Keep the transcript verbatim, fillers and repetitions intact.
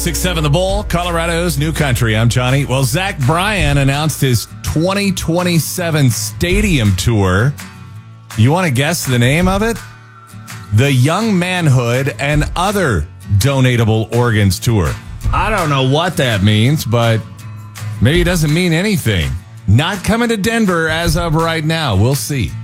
six seven The Bull, Colorado's new country. I'm Johnny. Well, Zach Bryan announced his twenty twenty-seven stadium tour. You want to guess the name of it? The Young Manhood and Other Donatable Organs Tour. I don't know what that means, but maybe it doesn't mean anything. Not coming to Denver as of right now. We'll see.